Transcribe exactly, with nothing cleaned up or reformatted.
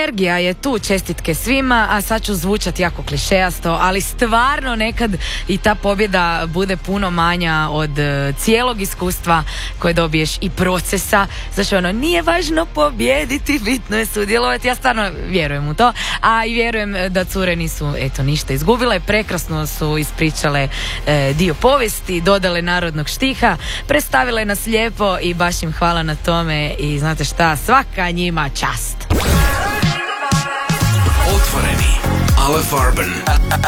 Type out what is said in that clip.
energija je tu, čestitke svima, a sad ću zvučati jako klišejasto, ali stvarno nekad i ta pobjeda bude puno manja od uh, cijelog iskustva koje dobiješ i procesa, znači ono, nije važno pobjediti, bitno je sudjelovati, ja stvarno vjerujem u to, a i vjerujem da cure nisu, eto, ništa izgubile, prekrasno su ispričale e, dio povijesti, dodale narodnog štiha, predstavile nas lijepo i baš im hvala na tome i znate šta, svaka njima čast. Otvoreni, ale farben.